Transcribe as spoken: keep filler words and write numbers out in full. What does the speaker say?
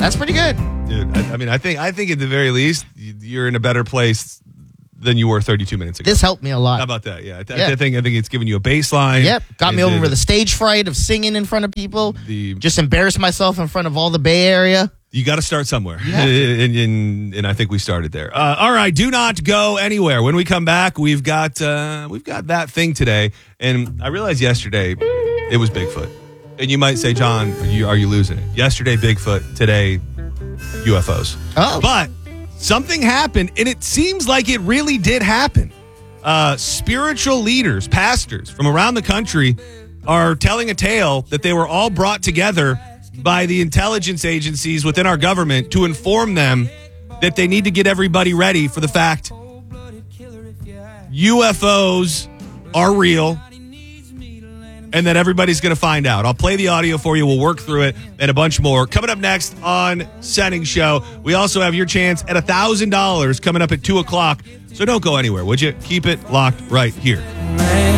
That's pretty good. Dude, I, I mean, I think I think at the very least, you're in a better place than you were thirty-two minutes ago. This helped me a lot. How about that? Yeah, I, th- Yeah. I think I think it's given you a baseline. Yep. Got me It- over it- with the stage fright of singing in front of people. The- Just embarrassed myself in front of all the Bay Area. You got to start somewhere, have and, and, and I think we started there. Uh, all right, do not go anywhere. When we come back, we've got uh, we've got that thing today, and I realized yesterday it was Bigfoot, and you might say, John, are you, are you losing it? Yesterday, Bigfoot. Today, U F Os. Oh. But something happened, and it seems like it really did happen. Uh, spiritual leaders, pastors from around the country are telling a tale that they were all brought together by the intelligence agencies within our government to inform them that they need to get everybody ready for the fact U F Os are real and that everybody's going to find out. I'll play the audio for you. We'll work through it and a bunch more. Coming up next on Setting Show, we also have your chance at one thousand dollars coming up at two o'clock. So don't go anywhere, would you? Keep it locked right here.